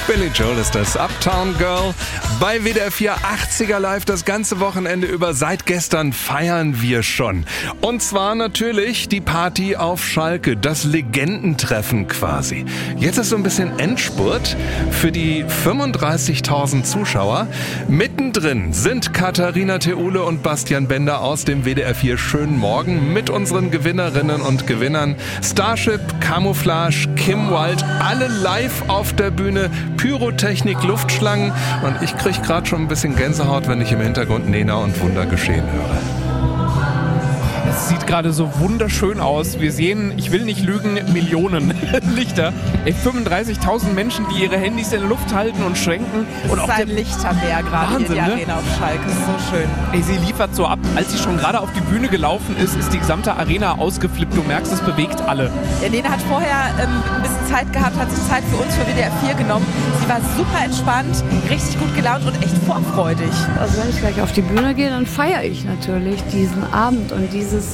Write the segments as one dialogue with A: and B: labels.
A: Billy Joel ist das, Uptown Girl. Bei WDR 4 80er Live das ganze Wochenende über. Seit gestern feiern wir schon. Und zwar natürlich die Party auf Schalke, das Legendentreffen quasi. Jetzt ist so ein bisschen Endspurt für die 35.000 Zuschauer. Mittendrin sind Katharina Theule und Bastian Bender aus dem WDR 4 Schönen Morgen mit unseren Gewinnerinnen und Gewinnern. Starship, Camouflage, Kim Wilde, alle live auf der Bühne. Pyrotechnik, Luftschlangen und ich kriege gerade schon ein bisschen Gänsehaut, wenn ich im Hintergrund Nena und Wunder geschehen höre.
B: Es sieht gerade so wunderschön aus. Wir sehen, ich will nicht lügen, Millionen Lichter. 35.000 Menschen, die ihre Handys in der Luft halten und schwenken. Und
C: es ist ein Lichtermeer gerade hier in der Arena auf Schalke. Das ist so schön.
B: Ey, sie liefert so ab. Als sie schon gerade auf die Bühne gelaufen ist, ist die gesamte Arena ausgeflippt. Du merkst, es bewegt alle.
C: Ja, Nena hat vorher ein bisschen Zeit gehabt, hat sich Zeit für uns, für WDR 4 genommen. Sie war super entspannt, richtig gut gelaunt und echt vorfreudig.
D: Also wenn ich gleich auf die Bühne gehe, dann feiere ich natürlich diesen Abend und diese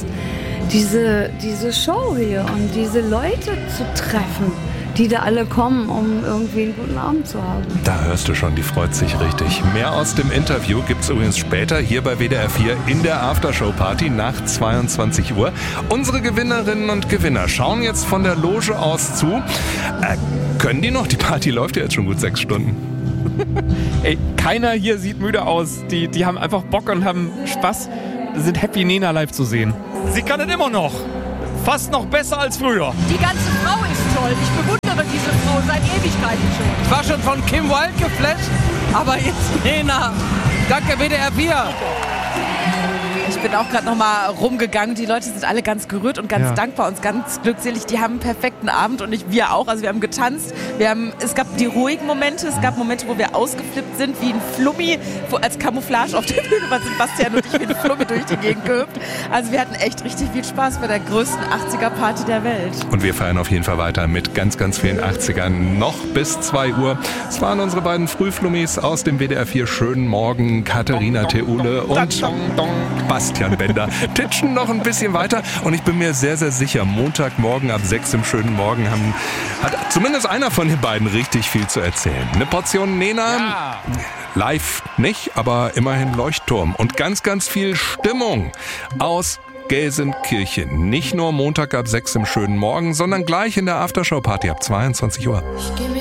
D: Show hier und diese Leute zu treffen, die da alle kommen, um irgendwie einen guten Abend zu haben.
A: Da hörst du schon, die freut sich richtig. Mehr aus dem Interview gibt's übrigens später hier bei WDR 4 in der Aftershow-Party nach 22 Uhr. Unsere Gewinnerinnen und Gewinner schauen jetzt von der Loge aus zu. Können die noch? Die Party läuft ja jetzt schon gut 6 Stunden.
B: Ey, keiner hier sieht müde aus. Die haben einfach Bock und haben Spaß, sind happy, Nena live zu sehen.
E: Sie kann es immer noch. Fast noch besser als früher.
F: Die ganze Frau ist toll. Ich bewundere diese Frau seit Ewigkeiten schon.
G: Ich war schon von Kim Wilde geflasht, aber jetzt Nena. Danke WDR 4.
C: Ich bin auch gerade noch mal rumgegangen. Die Leute sind alle ganz gerührt und ganz dankbar und ganz glückselig. Die haben einen perfekten Abend und wir auch. Also wir haben getanzt. Es gab die ruhigen Momente. Es gab Momente, wo wir ausgeflippt sind, wie ein Flummi, als Camouflage auf der Bühne waren Sebastian und ich wie ein Flummi durch die Gegend gehüpft. Also wir hatten echt richtig viel Spaß bei der größten 80er-Party der Welt.
A: Und wir feiern auf jeden Fall weiter mit ganz, ganz vielen 80ern noch bis 2 Uhr. Es waren unsere beiden Frühflummis aus dem WDR 4 Schönen Morgen, Katharina Theule und Bastian Bender. Titschen noch ein bisschen weiter und ich bin mir sehr, sehr sicher, Montagmorgen ab 6 im Schönen Morgen hat zumindest einer von den beiden richtig viel zu erzählen. Eine Portion Nena, live nicht, aber immerhin Leuchtturm und ganz, ganz viel Stimmung aus Gelsenkirchen. Nicht nur Montag ab 6 im Schönen Morgen, sondern gleich in der Aftershow-Party ab 22 Uhr.